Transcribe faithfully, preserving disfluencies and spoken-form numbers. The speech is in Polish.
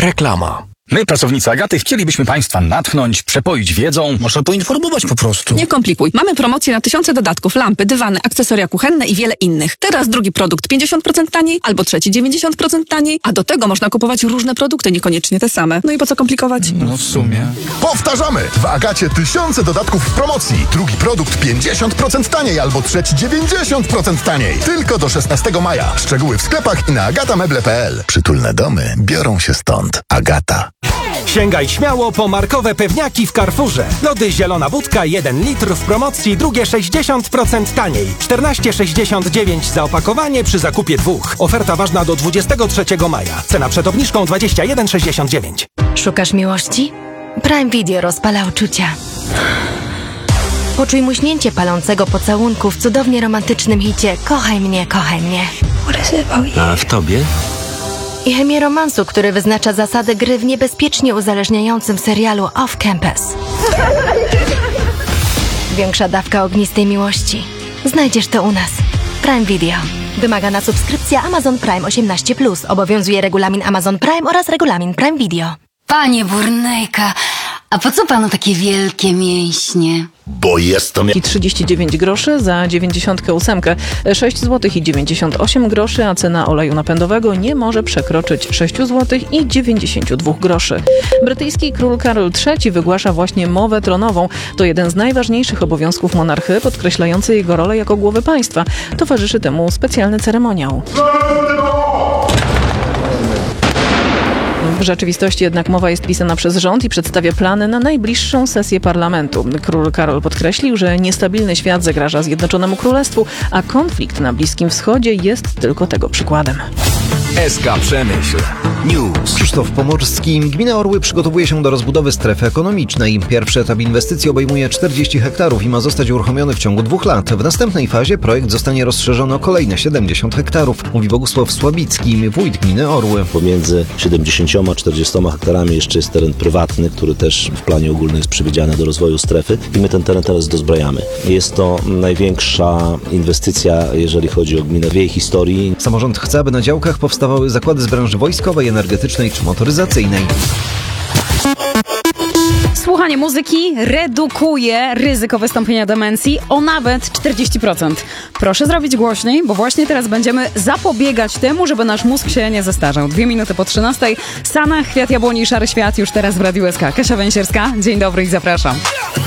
Reklama. My, pracownicy Agaty, chcielibyśmy Państwa natchnąć, przepoić wiedzą. Można poinformować po prostu. Nie komplikuj. Mamy promocję na tysiące dodatków, lampy, dywany, akcesoria kuchenne i wiele innych. Teraz drugi produkt pięćdziesiąt procent taniej, albo trzeci dziewięćdziesiąt procent taniej, a do tego można kupować różne produkty, niekoniecznie te same. No i po co komplikować? No w sumie. Powtarzamy! W Agacie tysiące dodatków w promocji. Drugi produkt pięćdziesiąt procent taniej, albo trzeci dziewięćdziesiąt procent taniej. Tylko do szesnastego maja. Szczegóły w sklepach i na agatameble kropka p l. Przytulne domy biorą się stąd. Agata. Sięgaj śmiało po markowe pewniaki w Carrefourze. Lody Zielona Budka jeden litr w promocji, drugie sześćdziesiąt procent taniej. czternaście sześćdziesiąt dziewięć za opakowanie przy zakupie dwóch. Oferta ważna do dwudziestego trzeciego maja. Cena przed obniżką dwadzieścia jeden sześćdziesiąt dziewięć. Szukasz miłości? Prime Video rozpala uczucia. Poczuj muśnięcie palącego pocałunku w cudownie romantycznym hicie Kochaj mnie, kochaj mnie. A w tobie? I chemię romansu, który wyznacza zasady gry w niebezpiecznie uzależniającym serialu Off Campus. Większa dawka ognistej miłości. Znajdziesz to u nas. Prime Video. Wymagana subskrypcja Amazon Prime osiemnaście plus. Obowiązuje regulamin Amazon Prime oraz regulamin Prime Video. Panie Burnejka, a po co panu takie wielkie mięśnie? Bo jestem... I trzydzieści dziewięć groszy za dziewięćdziesiąt osiem, sześć złotych i dziewięćdziesiąt osiem groszy, a cena oleju napędowego nie może przekroczyć sześć złotych i dziewięćdziesiąt dwa groszy. Brytyjski król Karol trzeci wygłasza właśnie mowę tronową. To jeden z najważniejszych obowiązków monarchy, podkreślający jego rolę jako głowy państwa. Towarzyszy temu specjalny ceremoniał. W rzeczywistości jednak mowa jest pisana przez rząd i przedstawia plany na najbliższą sesję parlamentu. Król Karol podkreślił, że niestabilny świat zagraża Zjednoczonemu Królestwu, a konflikt na Bliskim Wschodzie jest tylko tego przykładem. S K Przemyśl. News. Krzysztof Pomorski. Gmina Orły przygotowuje się do rozbudowy strefy ekonomicznej. Pierwszy etap inwestycji obejmuje czterdzieści hektarów i ma zostać uruchomiony w ciągu dwóch lat. W następnej fazie projekt zostanie rozszerzony o kolejne siedemdziesiąt hektarów, mówi Bogusław Słabicki, wójt gminy Orły. Pomiędzy siedemdziesięcioma a czterdziestoma hektarami jeszcze jest teren prywatny, który też w planie ogólnym jest przewidziany do rozwoju strefy i my ten teren teraz dozbrajamy. Jest to największa inwestycja, jeżeli chodzi o gminę w jej historii. Samorząd chce, aby na działkach powstawały zakłady z branży wojskowej, energetycznej czy motoryzacyjnej. Słuchanie muzyki redukuje ryzyko wystąpienia demencji o nawet czterdzieści procent. Proszę zrobić głośniej, bo właśnie teraz będziemy zapobiegać temu, żeby nasz mózg się nie zestarzał. Dwie minuty po trzynastej. Sana, Kwiat Jabłoni i Szary Świat już teraz w Radiu S K. Kasia Węsierska, dzień dobry i zapraszam.